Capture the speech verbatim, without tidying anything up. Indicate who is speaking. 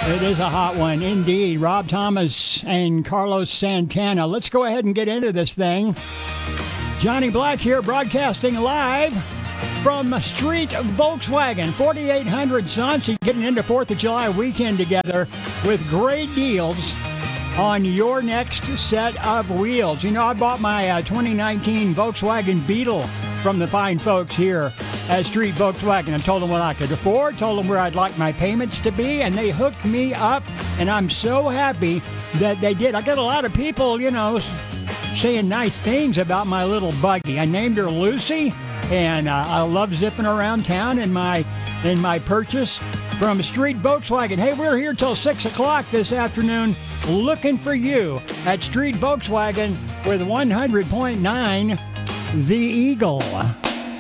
Speaker 1: It is a hot one indeed. Rob Thomas and Carlos Santana. Let's go ahead and get into this thing. Johnny Black here, broadcasting live from Street Volkswagen, forty-eight hundred Soncy, getting into fourth of July weekend together with great deals on your next set of wheels. You know, I bought my uh, twenty nineteen Volkswagen Beetle from the fine folks here at Street Volkswagen. I told them what I could afford, told them where I'd like my payments to be, and they hooked me up, and I'm so happy that they did. I got a lot of people, you know, saying nice things about my little buggy. I named her Lucy, and uh, I love zipping around town in my in my purchase from Street Volkswagen. Hey, we're here till six o'clock this afternoon looking for you at Street Volkswagen with one hundred point nine The Eagle.